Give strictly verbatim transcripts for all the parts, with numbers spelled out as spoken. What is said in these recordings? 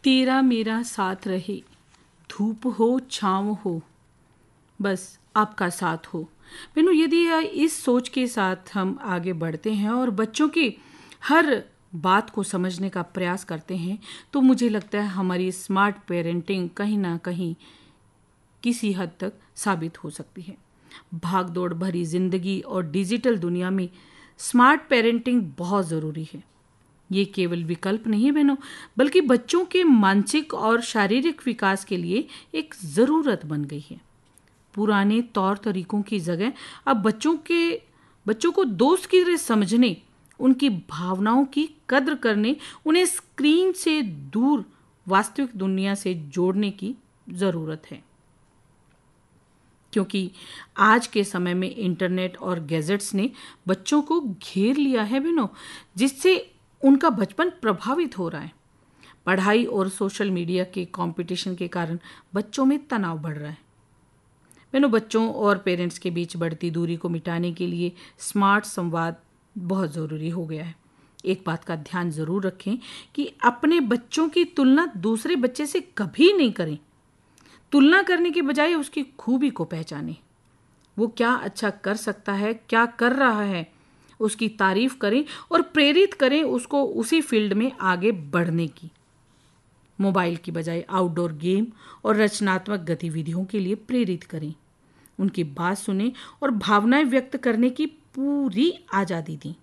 तेरा मेरा साथ रहे, धूप हो छाँव हो, बस आपका साथ हो। बहनों, यदि इस सोच के साथ हम आगे बढ़ते हैं और बच्चों की हर बात को समझने का प्रयास करते हैं तो मुझे लगता है हमारी स्मार्ट पेरेंटिंग कहीं ना कहीं किसी हद तक साबित हो सकती है। भागदौड़ भरी जिंदगी और डिजिटल दुनिया में स्मार्ट पेरेंटिंग बहुत ज़रूरी है। ये केवल विकल्प नहीं है बहनों, बल्कि बच्चों के मानसिक और शारीरिक विकास के लिए एक ज़रूरत बन गई है। पुराने तौर तरीकों की जगह अब बच्चों के बच्चों को दोस्त की तरह समझने, उनकी भावनाओं की कद्र करने, उन्हें स्क्रीन से दूर वास्तविक दुनिया से जोड़ने की ज़रूरत है। क्योंकि आज के समय में इंटरनेट और गैजेट्स ने बच्चों को घेर लिया है बहनों, जिससे उनका बचपन प्रभावित हो रहा है। पढ़ाई और सोशल मीडिया के कंपटीशन के कारण बच्चों में तनाव बढ़ रहा है। बहनों, बच्चों और पेरेंट्स के बीच बढ़ती दूरी को मिटाने के लिए स्मार्ट संवाद बहुत ज़रूरी हो गया है। एक बात का ध्यान ज़रूर रखें कि अपने बच्चों की तुलना दूसरे बच्चे से कभी नहीं करें। तुलना करने के बजाय उसकी खूबी को पहचानें। वो क्या अच्छा कर सकता है, क्या कर रहा है, उसकी तारीफ करें और प्रेरित करें उसको उसी फील्ड में आगे बढ़ने की। मोबाइल की बजाय आउटडोर गेम और रचनात्मक गतिविधियों के लिए प्रेरित करें। उनकी बात सुनें और भावनाएं व्यक्त करने की पूरी आज़ादी दें।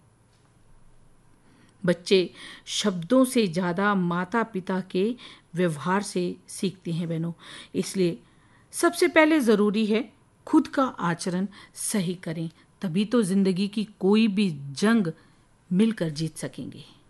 बच्चे शब्दों से ज़्यादा माता पिता के व्यवहार से सीखते हैं बहनों, इसलिए सबसे पहले ज़रूरी है खुद का आचरण सही करें, तभी तो ज़िंदगी की कोई भी जंग मिलकर जीत सकेंगे।